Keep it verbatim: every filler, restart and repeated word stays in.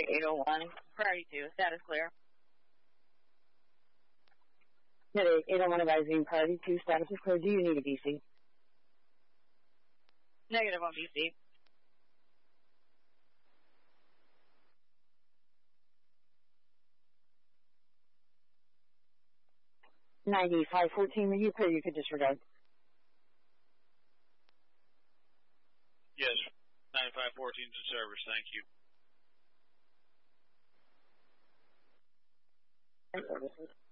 eight oh one, priority two, status clear. Unit eight oh one advising priority two, status is clear. Do you need a B C? Negative on B C. ninety-five fourteen, were you clear? You could disregard. Yes, ninety-five fourteen is in service. Thank you. Services.